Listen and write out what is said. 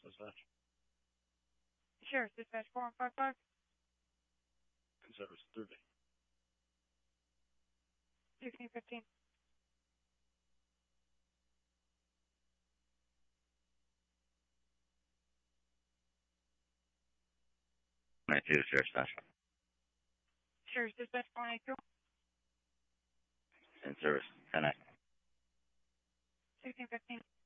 dispatch. Sheriff's Dispatch 4155. In service, Thursday. 1615. Sheriff's Dispatch. Sheriff's Dispatch 492. In service, 10-9. 1615.